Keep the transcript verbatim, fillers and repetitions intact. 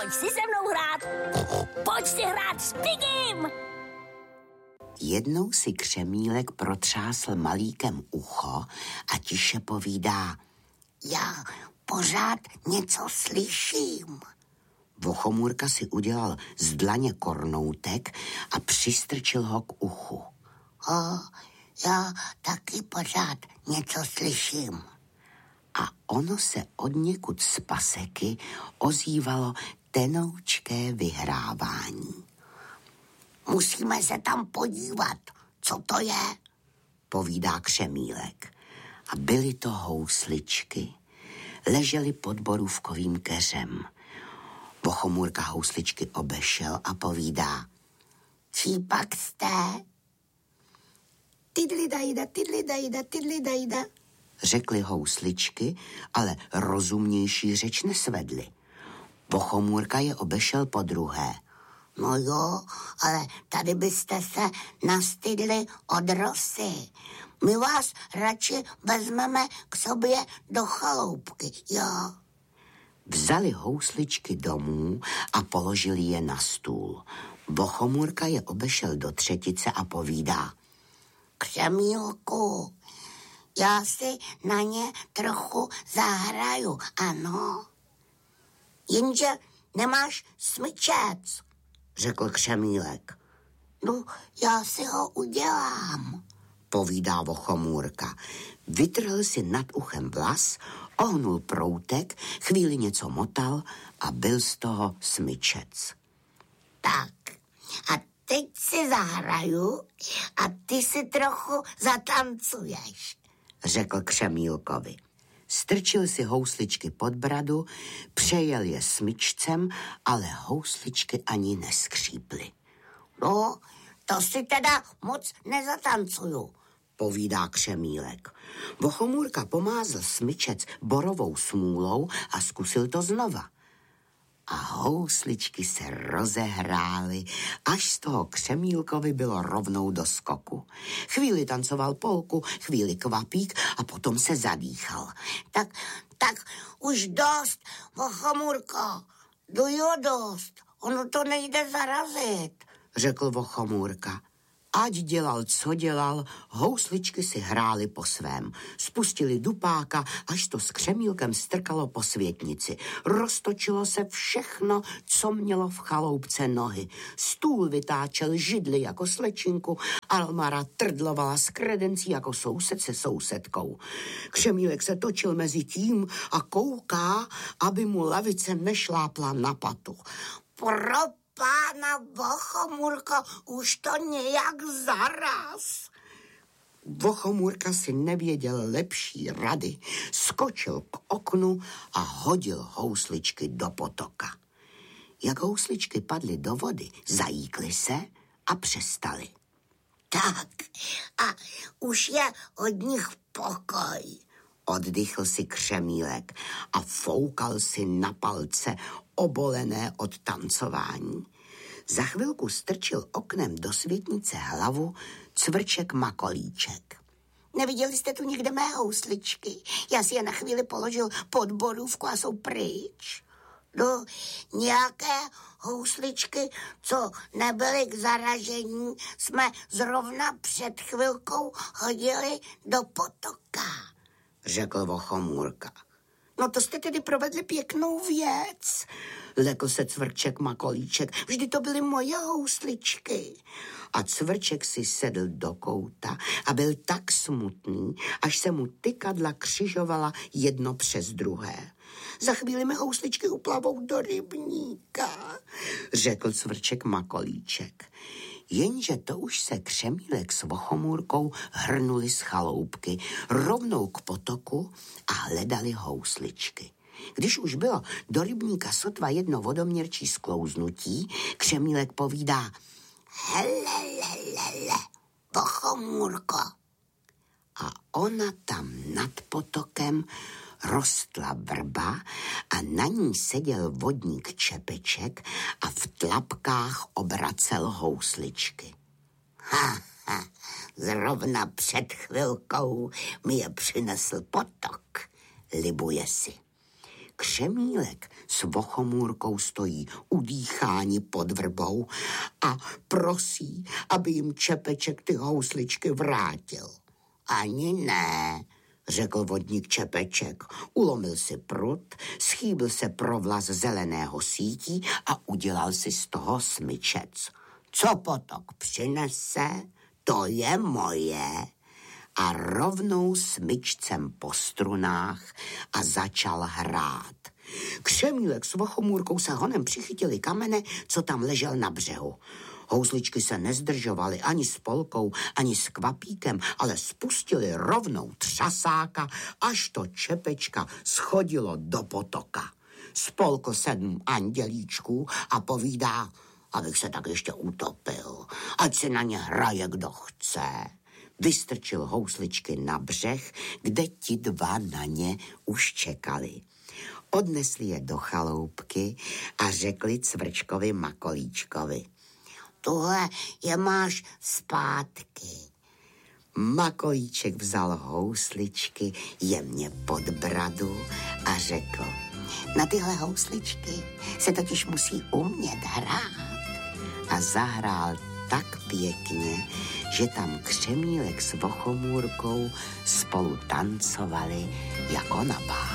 Pojď si se mnou hrát. Pojď si hrát s Pigim. Jednou si Křemílek protřásl malíkem ucho a tiše povídá: Já pořád něco slyším. Vochomůrka si udělal z dlaně kornoutek a přistrčil ho k uchu. O, já taky pořád něco slyším. A ono se odněkud z paseky ozývalo tenoučké vyhrávání. Musíme se tam podívat, co to je, povídá Křemílek. A byly to housličky. Ležely pod borůvkovým keřem. Vochomůrka housličky obešel a povídá: Čí pak jste? Tidli dajda, tidli dajda, tidli dajda, řekly housličky, ale rozumnější řeč nesvedly. Vochomůrka je obešel podruhé. No jo, ale tady byste se nastydli od rosy. My vás radši vezmeme k sobě do chaloupky, jo. Vzali housličky domů a položili je na stůl. Vochomůrka je obešel do třetice a povídá: Křemílku, já si na ně trochu zahraju, ano. Jenže nemáš smyčec, řekl Křemílek. No, já si ho udělám, povídá Vochomůrka. Vytrhl si nad uchem vlas, ohnul proutek, chvíli něco motal a byl z toho smyčec. Tak, a teď si zahraju a ty si trochu zatancuješ, řekl Křemílkovi. Strčil si housličky pod bradu, přejel je smyčcem, ale housličky ani neskříply. No, to si teda moc nezatancuju, povídá Křemílek. Vochomůrka pomázl smyčec borovou smůlou a zkusil to znova. A housličky se rozehrály, až z toho Křemílkovi bylo rovnou do skoku. Chvíli tancoval polku, chvíli kvapík a potom se zadýchal. Tak, tak už dost, Vochomůrko, dojo dost, ono to nejde zarazit, řekl Vochomůrka. Ať dělal, co dělal, housličky si hrály po svém. Spustili dupáka, až to s Křemílkem strkalo po světnici. Roztočilo se všechno, co mělo v chaloupce nohy. Stůl vytáčel židli jako slečinku, Almara trdlovala s kredencí jako soused se sousedkou. Křemílek se točil mezi tím a kouká, aby mu lavice nešlápla na patu. Pro Pána Vochomůrko, už to nějak zaraz. Vochomůrka si nevěděl lepší rady. Skočil k oknu a hodil housličky do potoka. Jak housličky padly do vody, zajíkly se a přestaly. Tak, a už je od nich pokoj, oddychl si Křemílek a foukal si na palce, obolené od tancování. Za chvilku strčil oknem do světnice hlavu Cvrček Makolíček. Neviděli jste tu někde mé housličky? Já si je na chvíli položil pod borůvku a jsou pryč. No, nějaké housličky, co nebyly k zaražení, jsme zrovna před chvilkou hodili do potoka, řekl Vochomůrka. No to jste tedy provedli pěknou věc, lekl se Cvrček Makolíček. Vždy to byly moje housličky. A Cvrček si sedl do kouta a byl tak smutný, až se mu tykadla křižovala jedno přes druhé. Za chvíli mi housličky uplavou do rybníka, řekl Cvrček Makolíček. Jenže to už se Křemílek s Vochomůrkou hrnuli z chaloupky rovnou k potoku a hledali housličky. Když už bylo do rybníka sotva jedno vodoměrčí sklouznutí, Křemílek povídá: Hele, le, le, le, Vochomůrko. A ona tam nad potokem rostla vrba a na ní seděl vodník Čepeček a v tlapkách obracel housličky. Ha, ha, zrovna před chvilkou mi je přinesl potok, libuje si. Křemílek s Vochomůrkou stojí udýcháni pod vrbou a prosí, aby jim Čepeček ty housličky vrátil. Ani ne, řekl vodník Čepeček. Ulomil si prut, schýbil se provlaz zeleného sítí a udělal si z toho smyčec. Co potok přinese, to je moje. A rovnou smyčcem po strunách a začal hrát. Křemílek s Vochomůrkou se honem přichytili kamene, co tam ležel na břehu. Housličky se nezdržovaly ani s Polkou, ani s Kvapíkem, ale spustili rovnou třasáka, až to Čepečka schodilo do potoka. Spolkl sedm andělíčků a povídá, abych se tak ještě utopil, ať si na ně hraje, kdo chce. Vystrčil housličky na břeh, kde ti dva na ně už čekali. Odnesli je do chaloupky a řekli Cvrčkovi Makolíčkovi. Tohle je máš zpátky. Makolíček vzal housličky jemně pod bradu a řekl, na tyhle housličky se totiž musí umět hrát. A zahrál tak pěkně, že tam Křemílek s Vochomůrkou spolu tancovali jako na báli.